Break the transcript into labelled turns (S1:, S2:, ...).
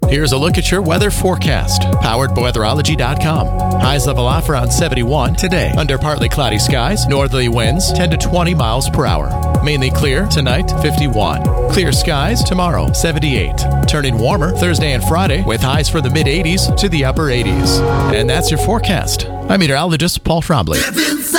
S1: Here's a look at your weather forecast, powered by weatherology.com. Highs level off around 71 today. Under partly cloudy skies, northerly winds 10 to 20 miles per hour. Mainly clear tonight, 51. Clear skies tomorrow, 78. Turning warmer Thursday and Friday with highs from the mid-80s to the upper 80s. And that's your forecast. I'm meteorologist Paul Frombley.